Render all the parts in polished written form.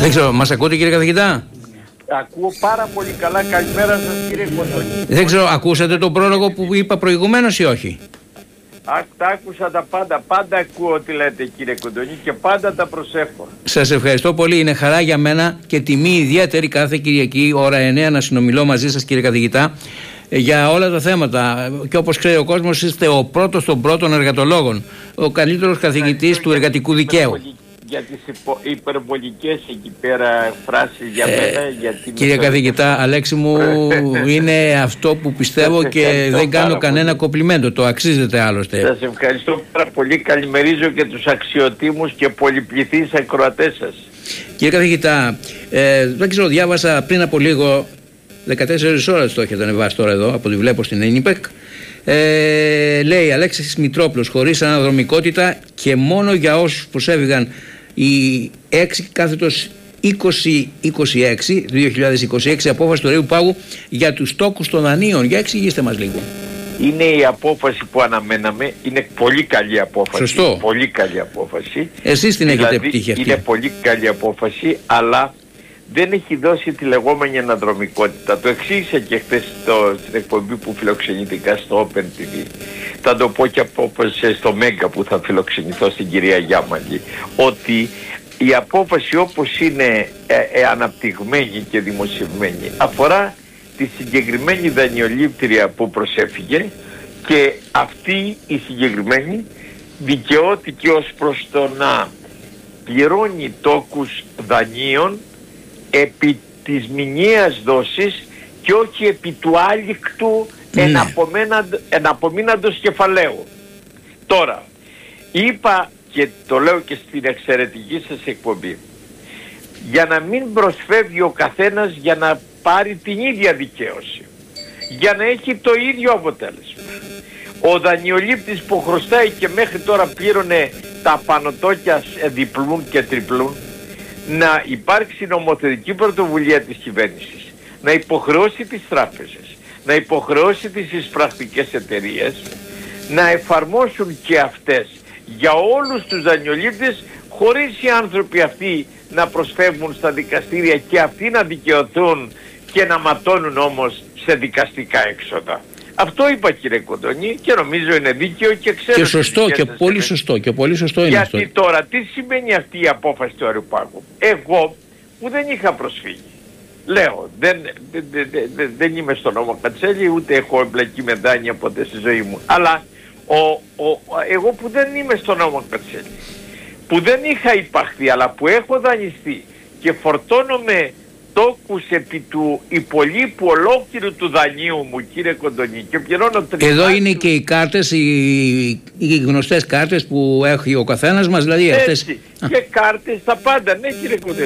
Δεν ξέρω, μας ακούτε κύριε καθηγητά? Ακούω πάρα πολύ καλά. Καλημέρα σας κύριε Κοντονή. Δεν ξέρω, ακούσατε το πρόλογο που είπα προηγουμένως ή όχι? Τα άκουσα τα πάντα. Πάντα ακούω τι λέτε κύριε Κοντονή και πάντα τα προσέχω. Σας ευχαριστώ πολύ. Είναι χαρά για μένα και τιμή ιδιαίτερη κάθε Κυριακή ώρα 9 να συνομιλώ μαζί σας κύριε καθηγητά για όλα τα θέματα. Και όπως ξέρει ο κόσμος, είστε ο πρώτος των πρώτων εργατολόγων, ο καλύτερος καθηγητής του εργατικού δικαίου. Για τις υπερβολικές εκεί πέρα φράσεις για μένα. Κύριε καθηγητά, Αλέξη μου, είναι αυτό που πιστεύω και δεν κάνω κανένα κομπλιμέντο. Το αξίζετε άλλωστε. Σας ευχαριστώ πάρα πολύ. Καλημερίζω και τους αξιοτήμους και πολυπληθείς ακροατές σας. Κύριε καθηγητά, δεν ξέρω, διάβασα πριν από λίγο, 14 ώρες το έχετε ανεβάσει τώρα εδώ, από ό,τι βλέπω στην ΕΝΙΠΕΚ. Λέει Αλέξης Μητρόπουλος, χωρίς αναδρομικότητα και μόνο για όσους προσέφυγαν η 6/2026 απόφαση του Ωραίου Πάγου για τους τόκους των δανείων. Για εξηγήστε μας λίγο. Είναι η απόφαση που αναμέναμε. Είναι πολύ καλή απόφαση. Σωστό. Πολύ καλή απόφαση. Εσείς την έχετε επιτύχει αυτή. Είναι πολύ καλή απόφαση, αλλά δεν έχει δώσει τη λεγόμενη αναδρομικότητα. Το εξήγησα και χθες στην εκπομπή που φιλοξενήθηκα στο Open TV. Θα το πω και απόφαση στο Μέγκα που θα φιλοξενηθώ στην κυρία Γιάμαλη. Ότι η απόφαση όπως είναι αναπτυγμένη και δημοσιευμένη αφορά τη συγκεκριμένη δανειολήπτρια που προσέφυγε και αυτή η συγκεκριμένη δικαιώθηκε ως προς το να πληρώνει τόκους δανείων επί της μηνιαίας δόσης και όχι επί του άλικτου εναπομείναντος κεφαλαίου. Τώρα, είπα και το λέω και στην εξαιρετική σας εκπομπή, για να μην προσφεύγει ο καθένας για να πάρει την ίδια δικαίωση, για να έχει το ίδιο αποτέλεσμα. Ο δανειολήπτης που χρωστάει και μέχρι τώρα πλήρωνε τα πανωτόκια διπλούν και τριπλούν, να υπάρξει νομοθετική πρωτοβουλία της κυβέρνησης, να υποχρεώσει τις τράπεζες, να υποχρεώσει τις εισπρακτικές εταιρείες, να εφαρμόσουν και αυτές για όλους τους δανειολήπτες, χωρίς οι άνθρωποι αυτοί να προσφεύγουν στα δικαστήρια και αυτοί να δικαιωθούν και να ματώνουν όμως σε δικαστικά έξοδα. Αυτό είπα κύριε Κοντονή και νομίζω είναι δίκαιο και ξέρω. Και σωστό και πολύ σωστό και πολύ σωστό είναι. Γιατί αυτό. Τώρα τι σημαίνει αυτή η απόφαση του Ωραίου Πάγου? Εγώ που δεν είχα προσφύγει, λέω δεν είμαι στο νόμο Κατσέλη, ούτε έχω εμπλακεί με δάνεια ποτέ στη ζωή μου, αλλά εγώ που δεν είμαι στο νόμο Κατσέλη, που δεν είχα υπαχθεί αλλά που έχω δανειστεί και φορτώνομαι τόκους επί του υπολείπου ολόκληρου του δανείου μου κύριε Κοντονή και πληρώνω εδώ είναι και οι κάρτες, οι γνωστές κάρτες που έχει ο καθένας μας, δηλαδή αυτές. Και κάρτες τα πάντα, ναι κύριε Κοντονή,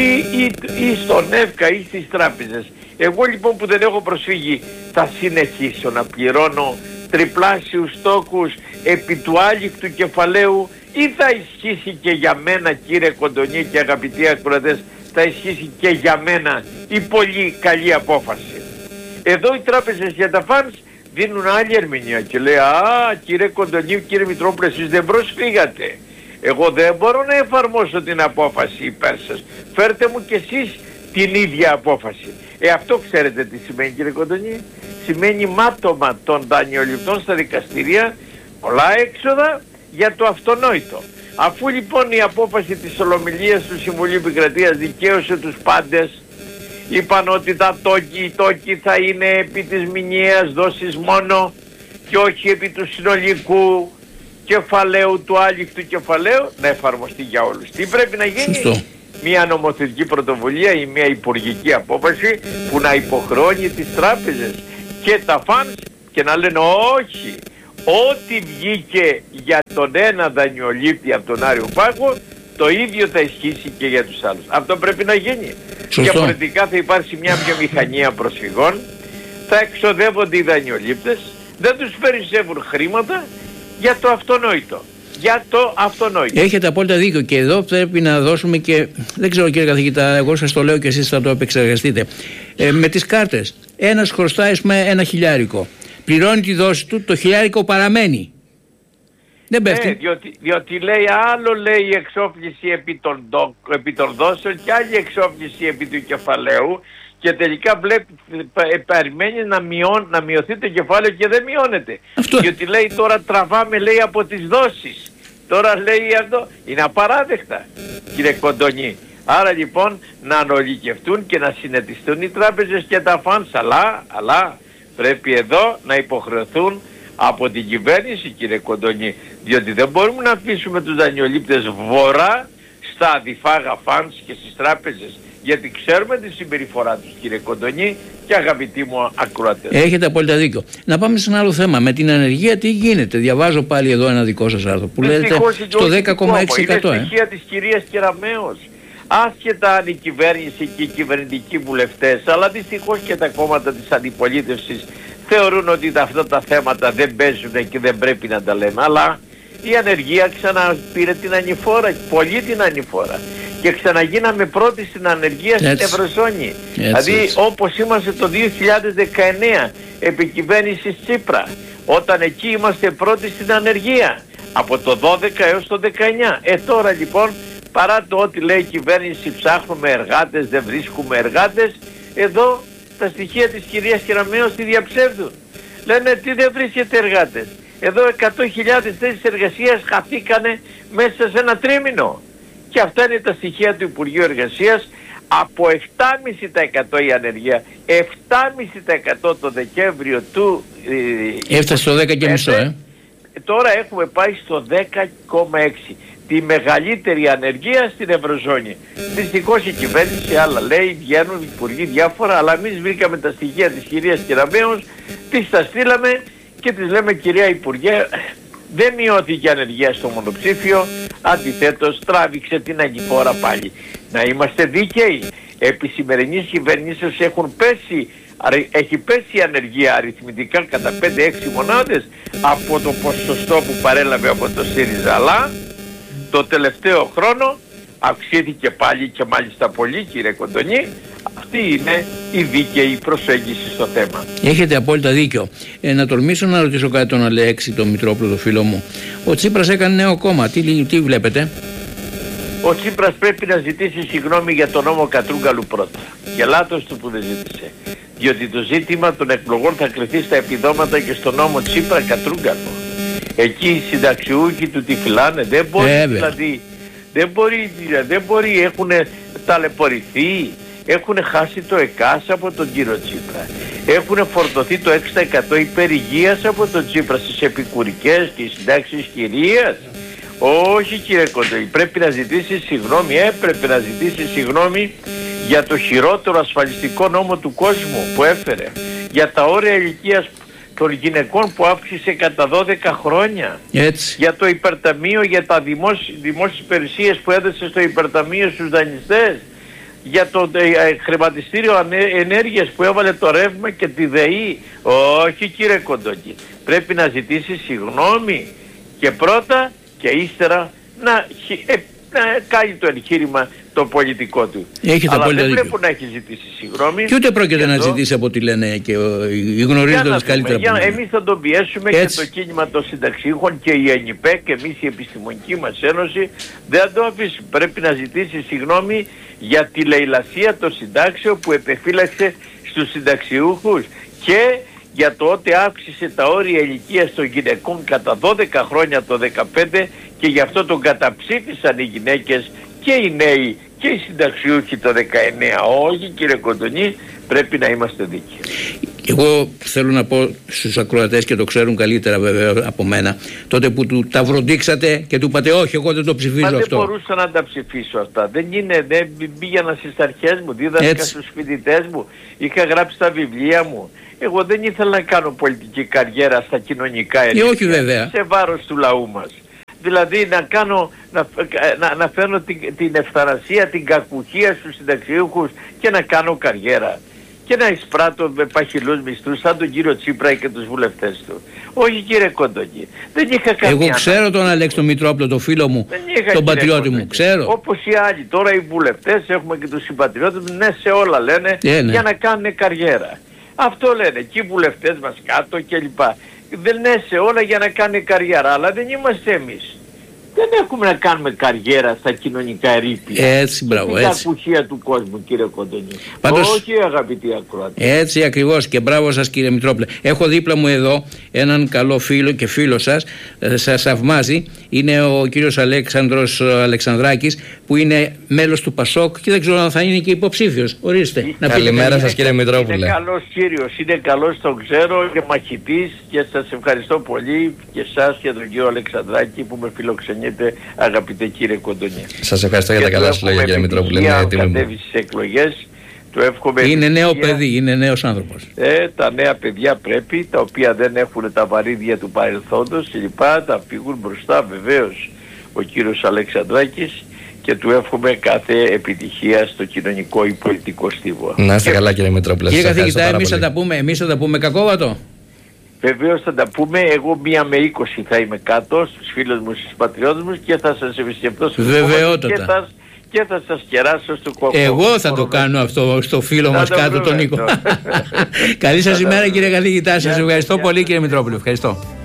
ή στον ΕΦΚΑ ή στις τράπεζες. Εγώ λοιπόν που δεν έχω προσφύγει θα συνεχίσω να πληρώνω τριπλάσιους τόκους επί του άλικτου κεφαλαίου, ή θα ισχύσει και για μένα κύριε Κοντονή και αγαπητοί ακροατές, θα ισχύσει και για μένα η πολύ καλή απόφαση? Εδώ οι τράπεζες για τα φανς δίνουν άλλη ερμηνεία και λέει κύριε Κοντονή, κύριε Μητρόπουλε, εσείς δεν προσφύγατε, εγώ δεν μπορώ να εφαρμόσω την απόφαση υπέρ σας, φέρτε μου κι εσείς την ίδια απόφαση. Αυτό ξέρετε τι σημαίνει κύριε Κοντονή? Σημαίνει μάτωμα των δανειοληπτών στα δικαστηρία, πολλά έξοδα για το αυτονόητο. Αφού λοιπόν η απόφαση της ολομιλίας του Συμβουλίου Επικρατείας δικαίωσε τους πάντες, είπαν ότι οι τόκοι θα είναι επί της μηνιαίας δόσης μόνο και όχι επί του συνολικού κεφαλαίου, του άλικτου κεφαλαίου, να εφαρμοστεί για όλους. Τι πρέπει να γίνει? Σωστό. Μια νομοθετική πρωτοβουλία ή μια υπουργική απόφαση που να υποχρεώνει τις τράπεζες και τα φανς και να λένε όχι, ό,τι βγήκε για τον ένα δανειολήπτη από τον Άριο Πάγο, το ίδιο θα ισχύσει και για τους άλλους. Αυτό πρέπει να γίνει. Διαφορετικά θα υπάρξει μια βιομηχανία προσφυγών, θα εξοδεύονται οι δανειολήπτες, δεν τους περισσεύουν χρήματα για το αυτονόητο. Για το αυτονόητο. Έχετε απόλυτα δίκιο και εδώ πρέπει να δώσουμε και, δεν ξέρω κύριε καθηγητά, εγώ σας το λέω και εσείς θα το επεξεργαστείτε. Με τις κάρτες, ένας χρωστάει με 1.000. Πληρώνει τη δόση του, το 1.000 παραμένει. Δεν πέφτει. Διότι λέει άλλο λέει η εξόφληση επί των δόσεων και άλλη εξόφληση επί του κεφαλαίου και τελικά περιμένει να μειωθεί το κεφάλαιο και δεν μειώνεται. Διότι λέει τώρα τραβάμε λέει από τις δόσεις. Τώρα λέει αυτό είναι απαράδεκτα, κύριε Κοντονή. Άρα λοιπόν να ανολικευτούν και να συνετιστούν οι τράπεζες και τα φανς, αλλά πρέπει εδώ να υποχρεωθούν από την κυβέρνηση, κύριε Κοντονή, διότι δεν μπορούμε να αφήσουμε τους δανειολήπτες βορρά στα αδιφάγα φανς και στις τράπεζες, γιατί ξέρουμε τη συμπεριφορά τους, κύριε Κοντονή και αγαπητοί μου ακροατές. Έχετε απόλυτα δίκιο. Να πάμε σε ένα άλλο θέμα. Με την ανεργία τι γίνεται? Διαβάζω πάλι εδώ ένα δικό σας άρθρο που λέτε στο 10,6%. Είναι στοιχεία της κυρίας Κεραμέως. Άσχετα αν η κυβέρνηση και οι κυβερνητικοί βουλευτές, αλλά δυστυχώς και τα κόμματα της αντιπολίτευσης θεωρούν ότι αυτά τα θέματα δεν παίζουν και δεν πρέπει να τα λέμε, αλλά η ανεργία ξαναπήρε την ανηφόρα, πολύ την ανηφόρα, και ξαναγίναμε πρώτοι στην ανεργία στην Ευρωζώνη. Δηλαδή όπως είμαστε το 2019 επί κυβέρνησης Τσίπρα, όταν εκεί είμαστε πρώτοι στην ανεργία από το 12 έως το 19. Τώρα λοιπόν, παρά το ότι λέει η κυβέρνηση ψάχνουμε εργάτες, δεν βρίσκουμε εργάτες, εδώ τα στοιχεία της κυρίας Κεραμέως τη διαψεύδουν. Λένε τι δεν βρίσκεται εργάτες. Εδώ 100.000 θέσεις εργασίας χαθήκανε μέσα σε ένα τρίμηνο. Και αυτά είναι τα στοιχεία του Υπουργείου Εργασίας. Από 7,5% η ανεργία, 7,5% το Δεκέμβριο του... Έφτασε στο 10,5%. Τώρα έχουμε πάει στο 10,6%. Τη μεγαλύτερη ανεργία στην Ευρωζώνη. Δυστυχώς η κυβέρνηση άλλα λέει, βγαίνουν οι υπουργοί διάφορα, αλλά εμείς βρήκαμε τα στοιχεία της κυρίας Κεραμέως, τις τα στείλαμε και τις λέμε κυρία Υπουργέ, δεν μειώθηκε η ανεργία στο μονοψήφιο, αντιθέτως τράβηξε την ανηφόρα πάλι. Να είμαστε δίκαιοι. Επί σημερινής κυβερνήσεως έχει πέσει η ανεργία αριθμητικά κατά 5-6 μονάδες από το ποσοστό που παρέλαβε από το ΣΥΡΙΖΑ, αλλά το τελευταίο χρόνο αυξήθηκε πάλι και μάλιστα πολύ, κύριε Κοντονή. Αυτή είναι η δίκαιη προσέγγιση στο θέμα. Έχετε απόλυτα δίκιο. Να τολμήσω να ρωτήσω κάτι τον Αλέξη, τον Μητρόπουλο, το φίλο μου. Ο Τσίπρας έκανε νέο κόμμα. Τι βλέπετε? Ο Τσίπρας πρέπει να ζητήσει συγγνώμη για τον νόμο Κατρούγκαλου πρώτα. Και λάθος του που δεν ζήτησε. Διότι το ζήτημα των εκλογών θα κρυθεί στα επιδόματα και στον νόμο Τσίπρα Κατρούγκαλου. Εκεί οι συνταξιούχοι του τη φυλάνε. Δεν μπορεί δηλαδή. Δεν μπορεί, έχουν ταλαιπωρηθεί. Έχουν χάσει το ΕΚΑΣ από τον κύριο Τσίπρα. Έχουν φορτωθεί το 6% υπερηγείας από τον Τσίπρα στις επικουρικές και συντάξεις κυρίας. Όχι, κύριε Κοντοή, πρέπει να ζητήσει συγγνώμη, έπρεπε να ζητήσει συγγνώμη για το χειρότερο ασφαλιστικό νόμο του κόσμου που έφερε. Για τα όρια ηλικίας των γυναικών που αύξησε κατά 12 χρόνια. Έτσι. Για το υπερταμείο, για τα δημόσιες υπηρεσίες που έδωσε στο υπερταμείο στους δανειστές. Για το χρηματιστήριο ενέργειας που έβαλε το ρεύμα και τη ΔΕΗ. Όχι, κύριε Κοντόκη. Πρέπει να ζητήσει συγγνώμη και πρώτα και ύστερα να κάνει το εγχείρημα το πολιτικό του. Αλλά δεν βλέπω να έχει ζητήσει συγγνώμη. Και ούτε πρόκειται να ζητήσει από ό,τι λένε και οι γνωρίζοντας καλύτερα. Εμείς θα τον πιέσουμε και το κίνημα των συνταξιούχων και η ΕΝΙΠΕΚ και εμείς η επιστημονική μας ένωση δεν το αφήσουμε. Πρέπει να ζητήσει συγγνώμη για τη λαιλασία των συντάξεων που επεφύλαξε στους συνταξιούχους και για το ότι αύξησε τα όρια ηλικίας των γυναικών κατά 12 χρόνια το 2015 και γι' αυτό τον καταψήφισαν οι γυναίκες και οι νέοι και οι συνταξιούχοι το 19. Όχι, κύριε Κοντονή, πρέπει να είμαστε δίκαιοι. Εγώ θέλω να πω στους ακροατές και το ξέρουν καλύτερα βέβαια από μένα, τότε που του τα βροντίξατε και του είπατε όχι, εγώ δεν το ψηφίζω αυτό. Δεν μπορούσα να τα ψηφίσω αυτά. Δεν πήγαινα στις αρχές μου, δίδασκα στους φοιτητές μου, είχα γράψει τα βιβλία μου. Εγώ δεν ήθελα να κάνω πολιτική καριέρα στα κοινωνικά ενίκια, σε βάρος του λαού μας. Δηλαδή να φέρνω την ευθανασία, την κακουχία στους συνταξιούχους και να κάνω καριέρα. Και να εισπράττω με παχυλούς μισθούς σαν τον κύριο Τσίπρα και τους βουλευτές του. Όχι, κύριε Κοντόκη. Δεν είχα καμία. Εγώ ξέρω τον Αλέξη τον Μητρόπουλο, τον φίλο μου, τον πατριώτη μου. Ξέρω. Όπως οι άλλοι. Τώρα οι βουλευτές, έχουμε και τους συμπατριώτες, ναι σε όλα λένε, για να κάνουν καριέρα. Αυτό λένε. Και οι βουλευτές μας κάτω κλπ. δεν έσε όλα για να κάνει καριέρα, αλλά δεν είμαστε εμείς. Δεν έχουμε να κάνουμε καριέρα στα κοινωνικά ερείπια. Έτσι, μπράβο, στην έτσι. κακουσία του κόσμου, κύριε Κοντονή. Πάντως, όχι, αγαπητοί ακροατές. Έτσι ακριβώς, και μπράβο σας, κύριε Μητρόπουλε. Έχω δίπλα μου εδώ έναν καλό φίλο και φίλο σας, σας θαυμάζει. Είναι ο κύριος Αλέξανδρος Αλεξανδράκης, που είναι μέλος του ΠΑΣΟΚ και δεν ξέρω αν θα είναι και υποψήφιος. Ορίστε. Καλημέρα σας, κύριε Μητρόπουλε. Είναι καλός κύριος, είναι καλός, τον ξέρω, και μαχητής, και σας ευχαριστώ πολύ και εσάς και τον κύριο Αλεξανδράκη που με φιλοξενείτε, αγαπητέ κύριε Κοντονή. Σας ευχαριστώ για τα καλά σας λόγια, κύριε Μητρόπουλε. Κατέβει στις εκλογές. Του εύχομαι είναι επιτυχία. νέο παιδί, είναι νέος άνθρωπος. Τα νέα παιδιά πρέπει, τα οποία δεν έχουν τα βαρύδια του παρελθόντος κλπ. Τα φύγουν μπροστά βεβαίως ο κύριος Αλεξανδράκης, και του εύχομαι κάθε επιτυχία στο κοινωνικό ή πολιτικό στίβο. Να είστε καλά, κύριε Μητρόπουλε. Κύριε καθηγητά, εμείς θα τα πούμε κακόβατο. Βεβαίως θα τα πούμε. Εγώ 1 με 20 θα είμαι κάτω στους φίλους μου, στους πατριώτες μου, και θα σας επισκεφτώ και θα σας κεράσω στο κόκκο. Εγώ θα το κάνω αυτό στο φίλο μας κάτω, τον Νίκο. Καλή σας ημέρα, κύριε καθηγητά. Σας ευχαριστώ πολύ, κύριε Μητρόπουλε. Ευχαριστώ.